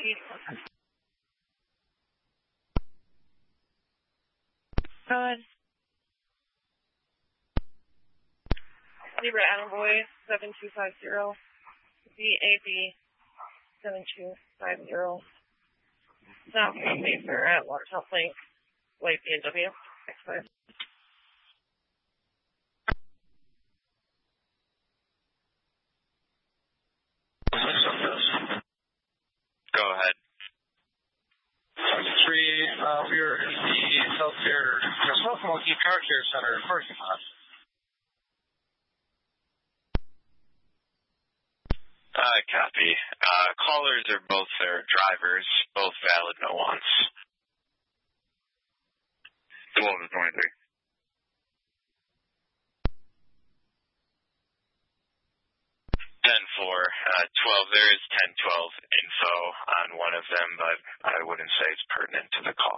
Go ahead. Libra Attaboy 7250. VAB 7250. South Mayfair at Watertown Lake. White BMW. X5. Go ahead. 3, we're in the healthcare, Smoke Monkey Car Care Center parking lot. Copy. Callers are both their drivers, both valid no-wants. 12 to 23. 10-4. 12, there is 10-12 info on one of them, but I wouldn't say it's pertinent to the call.